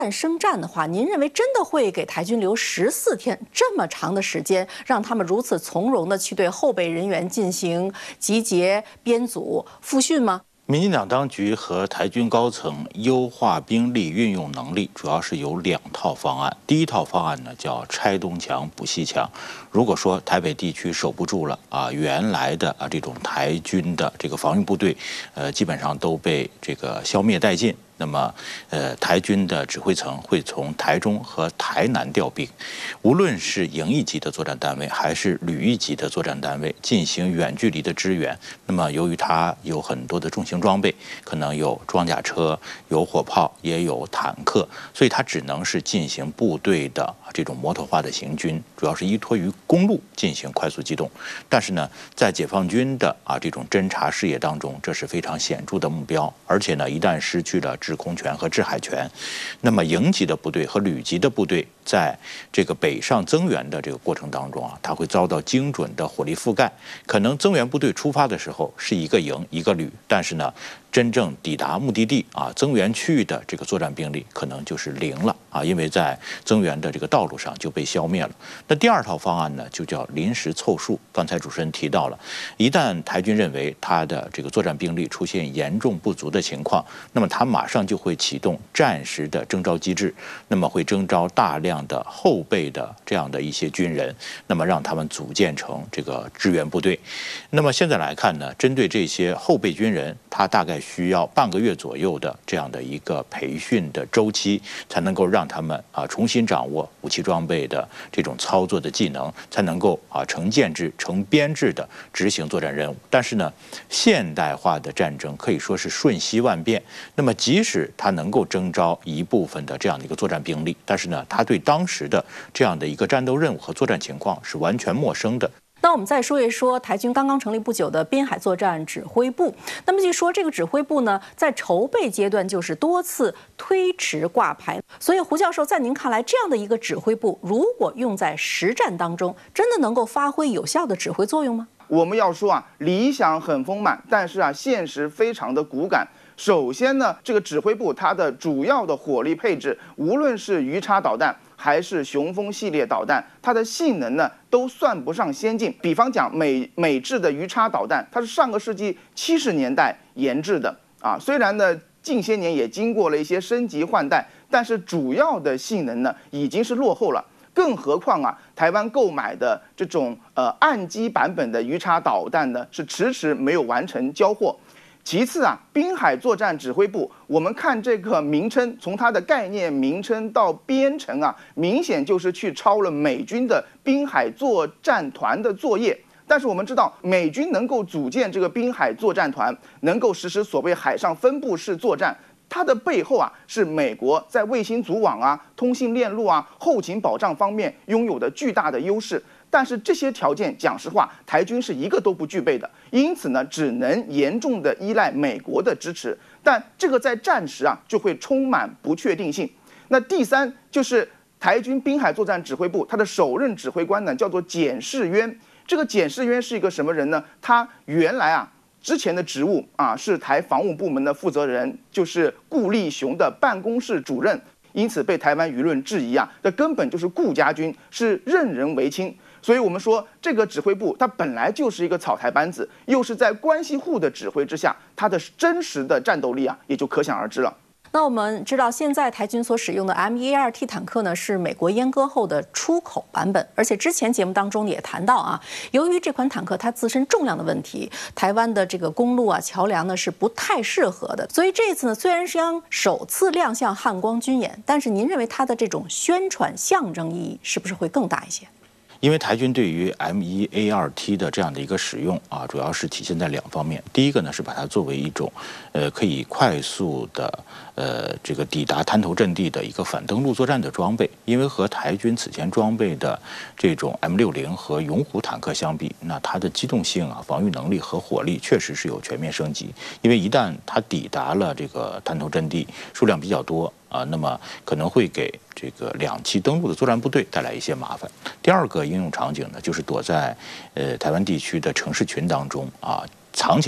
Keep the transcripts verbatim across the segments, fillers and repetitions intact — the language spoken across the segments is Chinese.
生战的话，您认为真的会给台军留十四天这么长的时间，让他们如此从容的去对后备人员进行集结、编组、复训吗？ 民进党当局和台军高层优化兵力运用能力，主要是有两套方案。第一套方案呢叫拆东墙补西墙。如果说台北地区守不住了啊，原来的啊这种台军的这个防御部队，呃，基本上都被这个消灭殆尽。那么，呃，台军的指挥层会从台中和台南调兵，无论是营一级的作战单位还是旅一级的作战单位，进行远距离的支援。那么，由于它有很多的重型装备，可能有装甲车、有火炮，也有坦克，所以它只能是进行部队的这种摩托化的行军，主要是依托于公路进行快速机动。但是呢，在解放军的啊这种侦察视野当中，这是非常显著的目标，而且呢，一旦失去了制空权和制海权，那么营级的部队和旅级的部队在这个北上增援的这个过程当中啊，它会遭到精准的火力覆盖。可能增援部队出发的时候是一个营一个旅，但是呢，真正抵达目的地啊，增援区域的这个作战兵力可能就是零了啊，因为在增援的这个道路上就被消灭了。那第二套方案呢，就叫临时凑数。刚才主持人提到了，一旦台军认为他的这个作战兵力出现严重不足的情况，那么他马上就会启动战时的征召机制，那么会征召大量的后备的这样的一些军人，那么让他们组建成这个支援部队。那么现在来看呢，针对这些后备军人，他大概需要半个月左右的这样的一个培训的周期，才能够让他们啊重新掌握武器装备的这种操作的技能，才能够啊成建制、成编制的执行作战任务。但是呢，现代化的战争可以说是瞬息万变。那么即使他能够征召一部分的这样的一个作战兵力，但是呢，他对当时的这样的一个战斗任务和作战情况是完全陌生的。 那我们再说一说台军刚刚成立不久的滨海作战指挥部。那么据说这个指挥部呢，在筹备阶段就是多次推迟挂牌。所以胡教授，在您看来，这样的一个指挥部，如果用在实战当中，真的能够发挥有效的指挥作用吗？ 我们要说啊，理想很丰满，但是啊，现实非常的骨感。首先呢，这个指挥部它的主要的火力配置，无论是鱼叉导弹还是雄风系列导弹，它的性能呢都算不上先进。比方讲美美制的鱼叉导弹，它是上个世纪七十年代研制的啊，虽然呢近些年也经过了一些升级换代，但是主要的性能呢已经是落后了。更何况啊，台湾购买的这种呃岸基版本的鱼叉导弹呢，是迟迟没有完成交货。其次啊，滨海作战指挥部，我们看这个名称，从它的概念名称到编程啊，明显就是去抄了美军的滨海作战团的作业。但是我们知道，美军能够组建这个滨海作战团，能够实施所谓海上分布式作战，它的背后啊，是美国在卫星组网啊、通信链路啊、后勤保障方面拥有的巨大的优势。但是这些条件，讲实话，台军是一个都不具备的，因此呢，只能严重的依赖美国的支持。但这个在战时啊，就会充满不确定性。那第三就是台军滨海作战指挥部，他的首任指挥官呢，叫做简士渊。这个简士渊是一个什么人呢？他原来啊。之前的职务啊是台防务部门的负责人，就是顾立雄的办公室主任，因此被台湾舆论质疑啊，这根本就是顾家军，是任人唯亲。所以我们说，这个指挥部它本来就是一个草台班子，又是在关系户的指挥之下，它的真实的战斗力啊，也就可想而知了。 那我们知道，现在台军所使用的 M 一 A 二 T 坦克呢，是美国阉割后的出口版本。而且之前节目当中也谈到啊，由于这款坦克它自身重量的问题，台湾的这个公路啊、桥梁呢是不太适合的。所以这次呢，虽然是将首次亮相汉光军演，但是您认为它的这种宣传象征意义是不是会更大一些？ 因为台军对于 M 一 A 二 T 的这样的一个使用啊，主要是体现在两方面。第一个呢，是把它作为一种，呃，可以快速的，呃，这个抵达滩头阵地的一个反登陆作战的装备。因为和台军此前装备的这种 M 六零和勇虎坦克相比，那它的机动性啊、防御能力和火力确实是有全面升级。因为一旦它抵达了这个滩头阵地，数量比较多。啊，那么可能会给这个两栖登陆的作战部队带来一些麻烦。第二个应用场景呢，就是躲在呃台湾地区的城市群当中啊藏起来，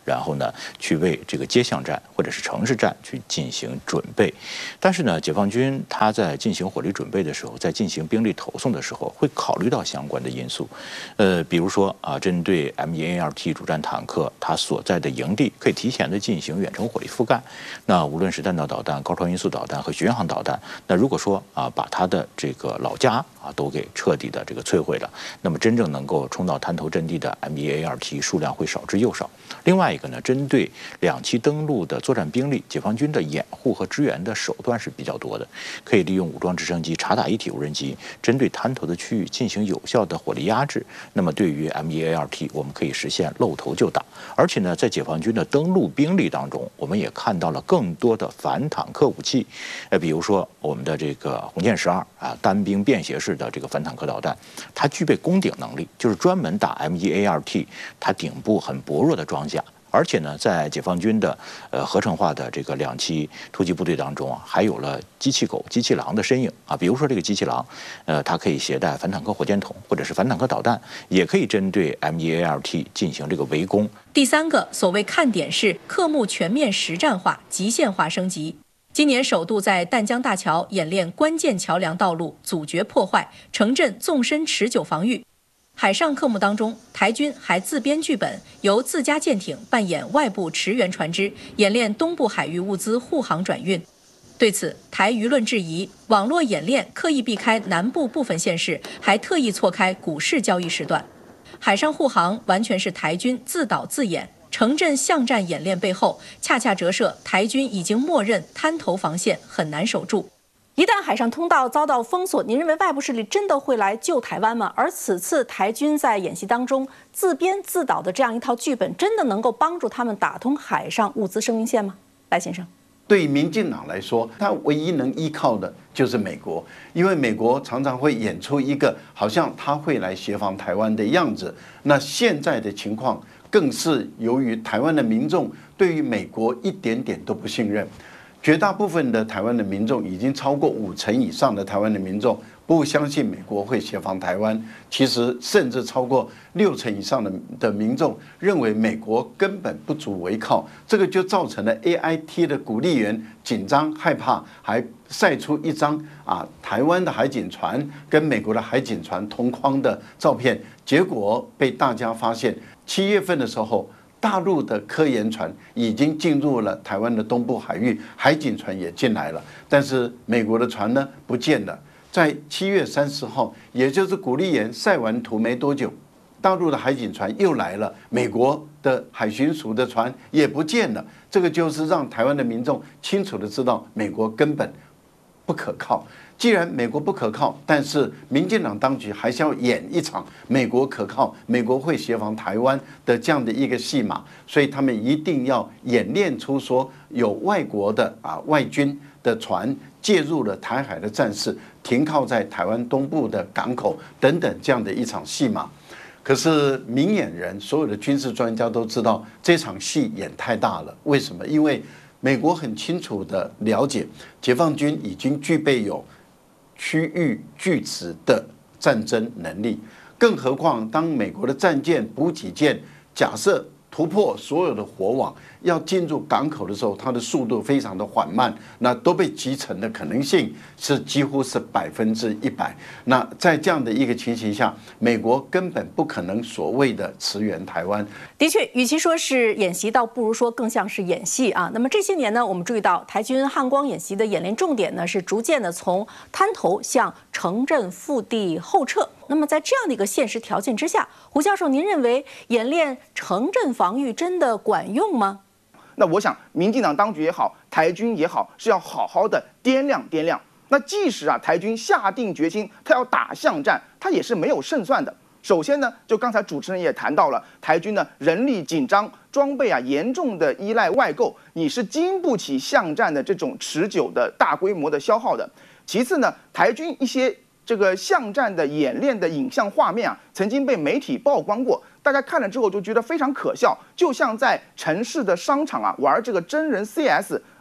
然后呢去为这个街巷战或者是城市战去进行准备。但是呢，解放军他在进行火力准备的时候，在进行兵力投送的时候，会考虑到相关的因素，呃，比如说啊，针对 M 一 A 二 T 主战坦克它所在的营地，可以提前的进行远程火力覆盖。那无论是弹道导弹、高超音速导弹和巡航导弹，那如果说啊，把它的这个老家啊都给彻底的这个摧毁了，那么真正能够冲到滩头阵地的 M 一 A 二 T 数量会少之又少。另外一个呢，针对两栖登陆的作战兵力，解放军的掩护和支援的手段是比较多的，可以利用武装直升机、察打一体无人机，针对滩头的区域进行有效的火力压制。那么对于 M 一 A 二 T， 我们可以实现露头就打。而且呢，在解放军的登陆兵力当中，我们也看到了更多的反坦克武器，呃，比如说我们的这个红箭十二啊，单兵便携式的这个反坦克导弹，它具备攻顶能力，就是专门打 M 一 A 二 T 它顶部很薄弱的装甲。而且呢，在解放军的呃合成化的这个两栖突击部队当中啊，还有了机器狗、机器狼的身影啊。比如说这个机器狼，呃，它可以携带反坦克火箭筒或者是反坦克导弹，也可以针对 M 一 A 二 T 进行这个围攻。 第三个所谓看点是科目全面实战化、极限化升级。今年首度在淡江大桥演练关键桥梁道路阻绝破坏、城镇纵深持久防御。海上科目当中，台军还自编剧本，由自家舰艇扮演外部驰援船只，演练东部海域物资护航转运。对此，台舆论质疑，网络演练刻意避开南部部分县市，还特意错开股市交易时段。海上护航完全是台军自导自演，城镇巷战演练背后，恰恰折射台军已经默认滩头防线很难守住。一旦海上通道遭到封锁，您认为外部势力真的会来救台湾吗？而此次台军在演习当中自编自导的这样一套剧本，真的能够帮助他们打通海上物资生命线吗？赖先生， 对于民进党来说，他唯一能依靠的就是美国，因为美国常常会演出一个好像他会来协防台湾的样子。那现在的情况更是由于台湾的民众对于美国一点点都不信任。绝大部分的台湾的民众，已经超过五成以上的台湾的民众不相信美国会协防台湾，其实甚至超过六成以上的的民众认为美国根本不足为靠，这个就造成了 A I T 的鼓励员紧张害怕，还晒出一张啊台湾的海警船跟美国的海警船同框的照片，结果被大家发现，七月份的时候，大陆的科研船已经进入了台湾的东部海域，海警船也进来了，但是美国的船呢不见了。在七月三十号，也就是古立言晒完图没多久，大陆的海警船又来了，美国的海巡署的船也不见了。这个就是让台湾的民众清楚的知道，美国根本不可靠。既然美国不可靠，但是民进党当局还是要演一场美国可靠、美国会协防台湾的这样的一个戏码，所以他们一定要演练出说有外国的啊外军的船介入了台海的战事，停靠在台湾东部的港口等等这样的一场戏码。可是明眼人，所有的军事专家都知道这场戏演太大了。为什么？因为美国很清楚的了解，解放军已经具备有区域拒止的战争能力，更何况当美国的战舰、补给舰假设突破所有的火网，要进入港口的时候，它的速度非常的缓慢，那都被击沉的可能性是几乎是百分之一百。那在这样的一个情形下，美国根本不可能所谓的驰援台湾。 的确，与其说是演习，倒不如说更像是演戏啊。那么这些年呢，我们注意到台军汉光演习的演练重点呢，是逐渐的从滩头向城镇腹地后撤。那么在这样的一个现实条件之下，胡教授，您认为演练城镇防御真的管用吗？ 那我想，民进党当局也好，台军也好，是要好好的掂量掂量。那即使啊，台军下定决心，他要打巷战，他也是没有胜算的。首先呢，就刚才主持人也谈到了，台军呢人力紧张，装备啊严重的依赖外购，你是经不起巷战的这种持久的大规模的消耗的。其次呢，台军一些这个巷战的演练的影像画面啊，曾经被媒体曝光过，大家看了之后就觉得非常可笑，就像在城市的商场啊玩这个真人 C S 啊。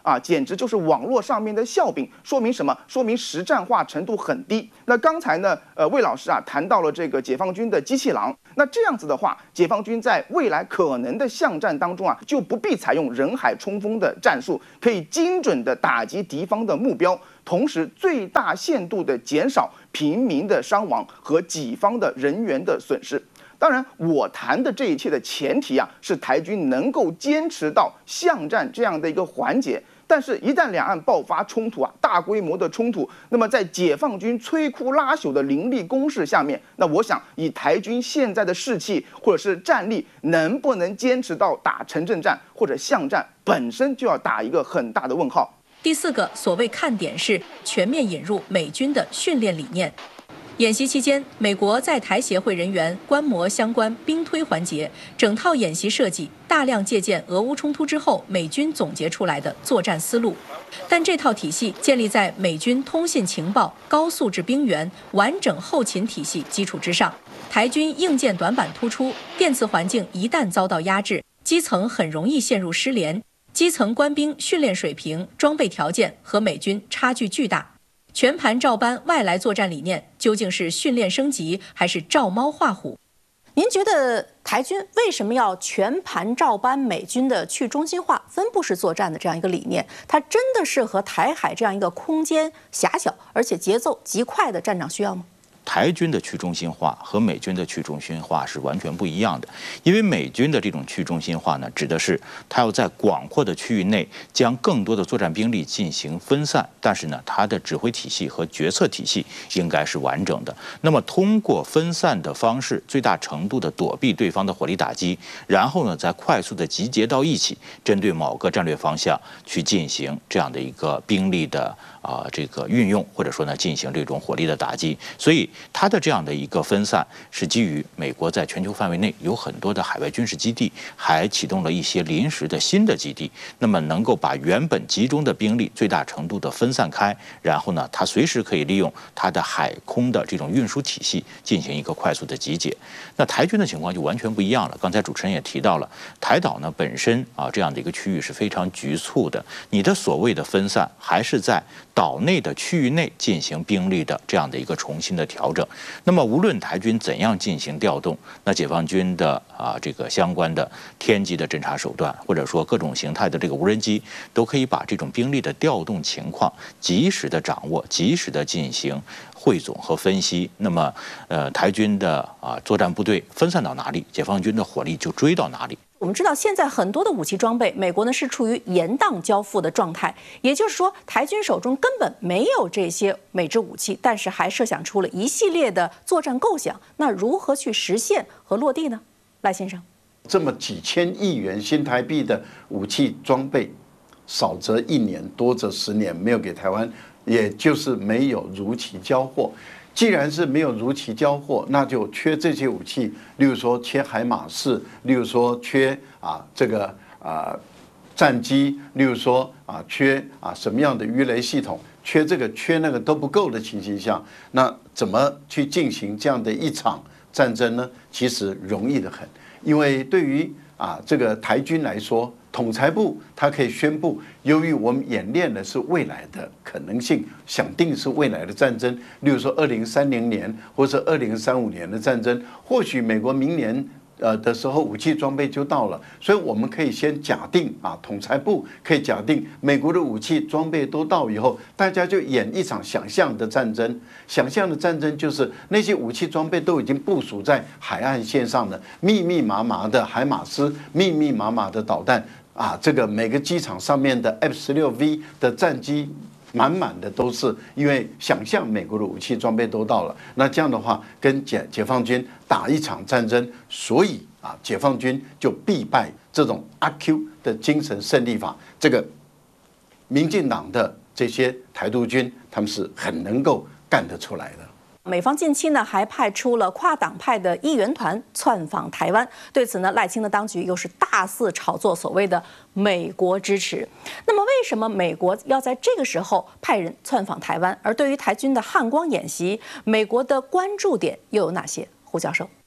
啊，简直就是网络上面的笑柄。说明什么？说明实战化程度很低。那刚才呢，呃，魏老师啊谈到了这个解放军的机器狼。那这样子的话，解放军在未来可能的巷战当中啊，就不必采用人海冲锋的战术，可以精准的打击敌方的目标，同时最大限度的减少平民的伤亡和己方的人员的损失。当然，我谈的这一切的前提啊，是台军能够坚持到巷战这样的一个环节。但是，一旦两岸爆发冲突啊，大规模的冲突，那么在解放军摧枯拉朽的凌厉攻势下面，那我想以台军现在的士气或者是战力，能不能坚持到打城镇战或者巷战，本身就要打一个很大的问号。 第四个所谓看点是全面引入美军的训练理念。演习期间，美国在台协会人员观摩相关兵推环节，整套演习设计大量借鉴俄乌冲突之后美军总结出来的作战思路，但这套体系建立在美军通信情报、高素质兵员、完整后勤体系基础之上。台军硬件短板突出，电磁环境一旦遭到压制，基层很容易陷入失联。基层官兵训练水平、装备条件和美军差距巨大。全盘照搬外来作战理念，究竟是训练升级还是照猫画虎？您觉得台军为什么要全盘照搬美军的去中心化、分布式作战的这样一个理念？它真的适合台海这样一个空间狭小而且节奏极快的战场需要吗？ 台军的去中心化和美军的去中心化是完全不一样的，因为美军的这种去中心化呢，指的是它要在广阔的区域内将更多的作战兵力进行分散，但是呢，它的指挥体系和决策体系应该是完整的。那么，通过分散的方式，最大程度的躲避对方的火力打击，然后呢，再快速的集结到一起，针对某个战略方向去进行这样的一个兵力的啊、呃、这个运用，或者说呢，进行这种火力的打击，所以。它的这样的一个分散是基于美国在全球范围内有很多的海外军事基地，还启动了一些临时的新的基地，那么能够把原本集中的兵力最大程度的分散开，然后呢，它随时可以利用它的海空的这种运输体系进行一个快速的集结。那台军的情况就完全不一样了。刚才主持人也提到了，台岛呢本身啊这样的一个区域是非常局促的，你的所谓的分散还是在岛内的区域内进行兵力的这样的一个重新的调整。那么无论台军怎样进行调动，那解放军的啊这个相关的天基的侦察手段，或者说各种形态的这个无人机，都可以把这种兵力的调动情况及时的掌握，及时的进行汇总和分析。那么呃台军的啊作战部队分散到哪里，解放军的火力就追到哪里。 我们知道，现在很多的武器装备，美国呢是处于严档交付的状态，也就是说，台军手中根本没有这些美制武器，但是还设想出了一系列的作战构想。那如何去实现和落地呢？赖先生， 这么几千亿元新台币的武器装备，少则一年，多则十年没有给台湾，也就是没有如期交货。既然是没有如期交货，那就缺这些武器，例如说缺海马式，例如说缺啊这个啊战机，例如说啊缺啊什么样的鱼雷系统，缺这个缺那个都不够的情形下，那怎么去进行这样的一场战争呢？其实容易得很，因为对于啊这个台军来说，统裁部它可以宣布，由于我们演练的是未来的可能性，想定是未来的战争，例如说二零三零年或者二零三五年的战争，或许美国明年呃的时候武器装备就到了，所以我们可以先假定啊，统裁部可以假定美国的武器装备都到以后，大家就演一场想象的战争。想象的战争就是那些武器装备都已经部署在海岸线上了，密密麻麻的海马斯，密密麻麻的导弹。啊，这个每个机场上面的 F 十六 V 的战机满满的都是，因为想象美国的武器装备都到了，那这样的话跟解解放军打一场战争，所以啊，解放军就必败这种阿 Q 的精神胜利法。这个民进党的这些台独军，他们是很能够干得出来的。 美方近期呢还派出了跨党派的议员团窜访台湾，对此呢赖清德当局又是大肆炒作所谓的美国支持。那么为什么美国要在这个时候派人窜访台湾？而对于台军的汉光演习，美国的关注点又有哪些？胡教授。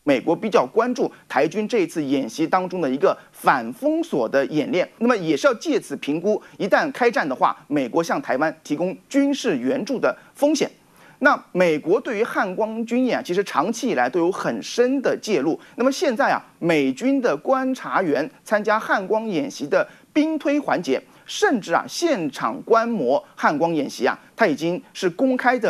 美国比较关注台军这次演习当中的一个反封锁的演练，那么也是要借此评估一旦开战的话，美国向台湾提供军事援助的风险。那美国对于汉光军演啊，其实长期以来都有很深的介入。那么现在啊，美军的观察员参加汉光演习的兵推环节，甚至啊现场观摩汉光演习啊，它已经是公开的。